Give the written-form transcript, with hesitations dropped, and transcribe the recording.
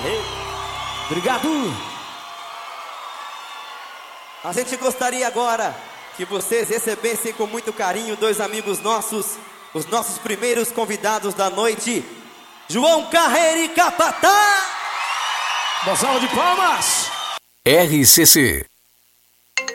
Valeu. Obrigado. A gente gostaria agora que vocês recebessem com muito carinho dois amigos nossos, os nossos primeiros convidados da noite, João Carreira e Capatá. Uma salva de palmas. RCC